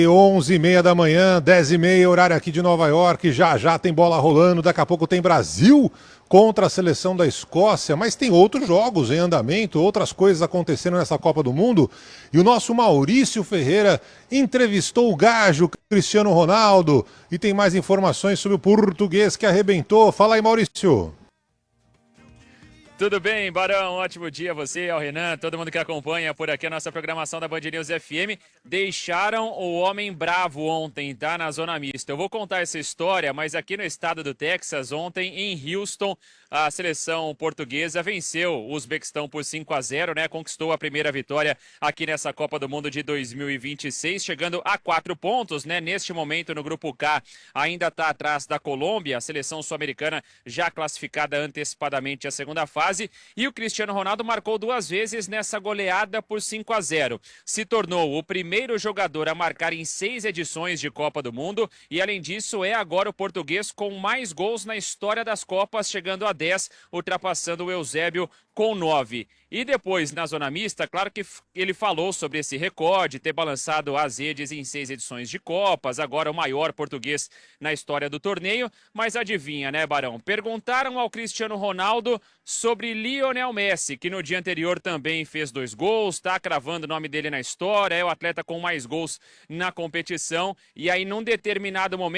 11h30 da manhã, 10h30, horário aqui de Nova York. Já tem bola rolando. Daqui a pouco tem Brasil contra a seleção da Escócia. Mas tem outros jogos em andamento, outras coisas acontecendo nessa Copa do Mundo. E o nosso Maurício Ferreira entrevistou o gajo Cristiano Ronaldo. E tem mais informações sobre o português que arrebentou. Fala aí, Maurício. Tudo bem, Barão? Ótimo dia a você, ao Renan, todo mundo que acompanha por aqui a nossa programação da Band News FM. Deixaram o homem bravo ontem, tá? Na zona mista. Eu vou contar essa história, mas aqui no estado do Texas, ontem, em Houston, a seleção portuguesa venceu o Uzbequistão por 5-0, né? Conquistou a primeira vitória aqui nessa Copa do Mundo de 2026, chegando a 4 pontos, né? Neste momento, no Grupo K, ainda está atrás da Colômbia, a seleção sul-americana já classificada antecipadamente à segunda fase. E o Cristiano Ronaldo marcou 2 vezes nessa goleada por 5-0. Se tornou o primeiro jogador a marcar em 6 edições de Copa do Mundo e, além disso, é agora o português com mais gols na história das Copas, chegando a 10, ultrapassando o Eusébio com 9. E depois, na zona mista, claro que ele falou sobre esse recorde, ter balançado as redes em 6 edições de Copas, agora o maior português na história do torneio. Mas adivinha, né, Barão? Perguntaram ao Cristiano Ronaldo sobre Lionel Messi, que no dia anterior também fez 2 gols, tá cravando o nome dele na história, é o atleta com mais gols na competição. E aí, num determinado momento,